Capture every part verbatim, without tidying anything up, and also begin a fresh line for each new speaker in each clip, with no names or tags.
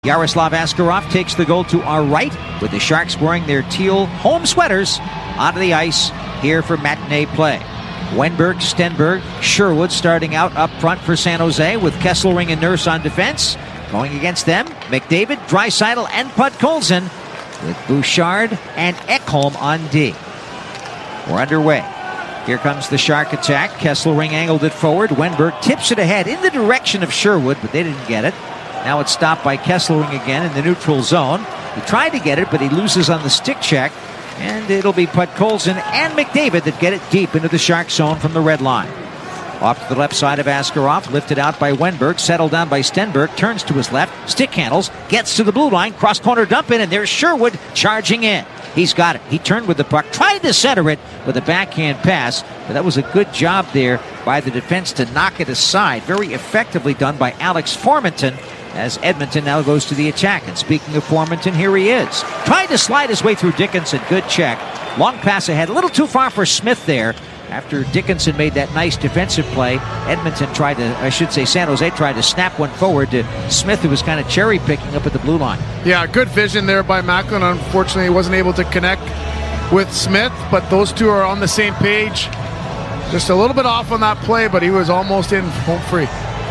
Yaroslav Askarov takes the goal to our right, with the Sharks wearing their teal home sweaters onto the ice here for matinee play. Wennberg, Stenberg, Sherwood starting out up front for San Jose, with Kesselring and Nurse on defense. Going against them, McDavid, Draisaitl, and Podkolzin, with Bouchard and Ekholm on D. We're underway. Here comes the Shark attack. Kesselring angled it forward. Wennberg tips it ahead in the direction of Sherwood, but they didn't get it. Now it's stopped by Kesselring again in the neutral zone. He tried to get it, but he loses on the stick check. And it'll be Podkolzin and McDavid that get it deep into the Shark zone from the red line. Off to the left side of Askarov, lifted out by Wennberg, settled down by Stenberg, turns to his left, stick handles, gets to the blue line, cross-corner dump in, and there's Sherwood charging in. He's got it. He turned with the puck, tried to center it with a backhand pass, but that was a good job there by the defense to knock it aside. Very effectively done by Alex Formenton, as Edmonton now goes to the attack. And speaking of Formenton, here he is. Trying to slide his way through Dickinson. Good check. Long pass ahead. A little too far for Smith there. After Dickinson made that nice defensive play, Edmonton tried to, I should say San Jose tried to snap one forward to Smith, who was kind of cherry picking up at the blue line.
Yeah, good vision there by Macklin. Unfortunately, he wasn't able to connect with Smith, but those two are on the same page. Just a little bit off on that play, but he was almost in home free.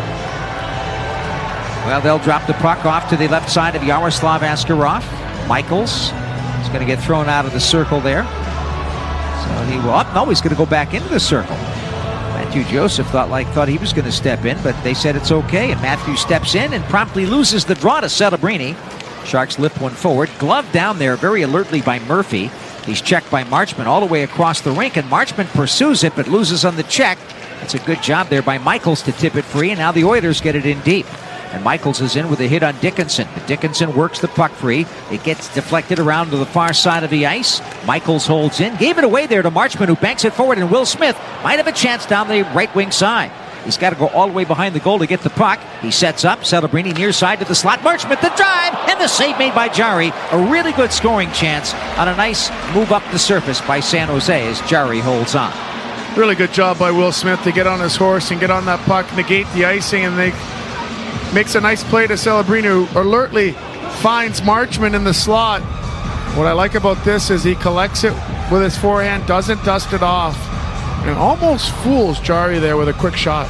Well, they'll drop the puck off to the left side of Yaroslav Askarov. Michaels is going to get thrown out of the circle there. So he will up. No, he's going to go back into the circle. Matthew Joseph thought like thought he was going to step in, but they said it's okay. And Matthew steps in and promptly loses the draw to Celebrini. Sharks lift one forward. Glove down there very alertly by Murphy. He's checked by Marchment all the way across the rink, and Marchment pursues it but loses on the check. It's a good job there by Michaels to tip it free, and now the Oilers get it in deep. And Michaels is in with a hit on Dickinson. But Dickinson works the puck free. It gets deflected around to the far side of the ice. Michaels holds in. Gave it away there to Marchment, who banks it forward. And Will Smith might have a chance down the right wing side. He's got to go all the way behind the goal to get the puck. He sets up. Celebrini near side to the slot. Marchment, the drive, and the save made by Jarry. A really good scoring chance on a nice move up the surface by San Jose as Jarry holds on.
Really good job by Will Smith to get on his horse and get on that puck, negate the icing, and they makes a nice play to Celebrini, who alertly finds Marchment in the slot. What I like about this is he collects it with his forehand, doesn't dust it off, and almost fools Jarry there with a quick shot.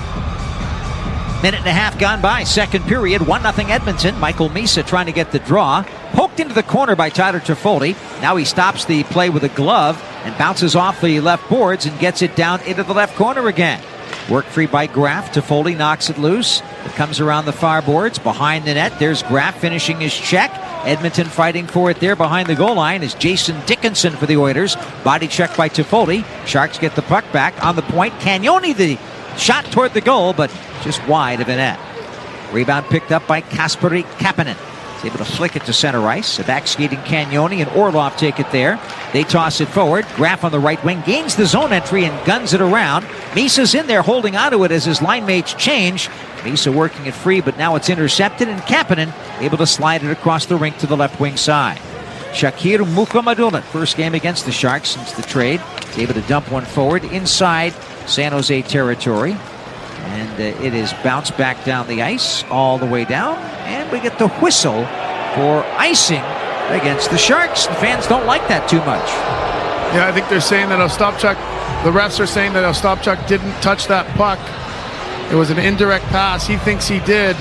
Minute and a half gone by, second period, one nothing Edmonton. Michael Misa trying to get the draw. Poked into the corner by Tyler Toffoli. Now he stops the play with a glove and bounces off the left boards and gets it down into the left corner again. Work free by Graff. Toffoli knocks it loose. It comes around the far boards, behind the net. There's Graff finishing his check. Edmonton fighting for it there behind the goal line is Jason Dickinson for the Oilers. Body check by Toffoli. Sharks get the puck back on the point. Cagnoni the shot toward the goal, but just wide of a net. Rebound picked up by Kasperi Kapanen. He's able to flick it to center ice. A back skating Cagnoni and Orlov take it there. They toss it forward. Graff on the right wing gains the zone entry and guns it around. Misa's in there holding onto it as his line mates change. Misa working it free, but now it's intercepted, and Kapanen able to slide it across the rink to the left wing side. Shakir Mukhamadullin, first game against the Sharks since the trade. He's able to dump one forward inside San Jose territory. And uh, it is bounced back down the ice, all the way down. And we get the whistle for icing against the Sharks. The fans don't like that too much.
Yeah, I think they're saying that Ostapchuk, the refs are saying that Ostapchuk didn't touch that puck. It was an indirect pass. He thinks he did.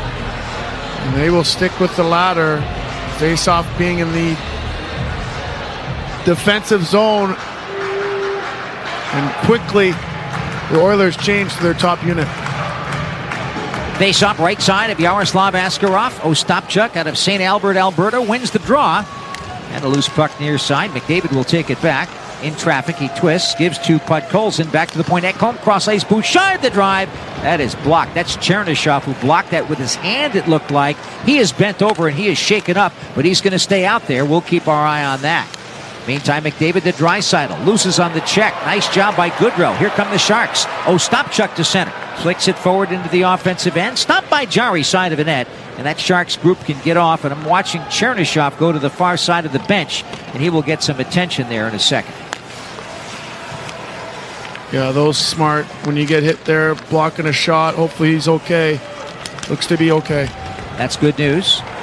And they will stick with the latter. Face-off being in the defensive zone. And quickly, the Oilers change to their top unit.
Face up right side of Yaroslav Askarov. Ostapchuk out of Saint Albert, Alberta, wins the draw. And a loose puck near side. McDavid will take it back. In traffic, he twists, gives to Podkolzin. Back to the point. Ekholm, cross ice. Bouchard the drive. That is blocked. That's Chernyshov who blocked that with his hand, it looked like. He is bent over and he is shaken up, but he's going to stay out there. We'll keep our eye on that. Meantime, McDavid to Draisaitl. Loses on the check. Nice job by Goodrow. Here come the Sharks. Ostapchuk to center. Flicks it forward into the offensive end. Stopped by Jarry, side of the net. And that Sharks group can get off. And I'm watching Chernyshov go to the far side of the bench. And he will get some attention there in a second.
Yeah, those smart. When you get hit there, blocking a shot. Hopefully he's okay. Looks to be okay.
That's good news.